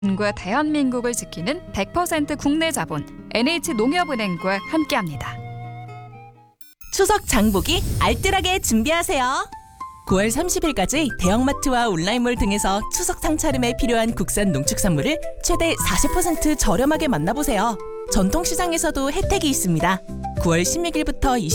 과 대한민국을 지키는 100% 국내 자본 NH농협은행과 함께합니다. 추석 장보기 알뜰하게 준비하세요. 9월 30일까지 대형마트와 온라인몰 등에서 추석 상차림에 필요한 국산 농축산물을 최대 40% 저렴하게 만나보세요. 전통시장에서도 혜택이 있습니다. 9월 16일부터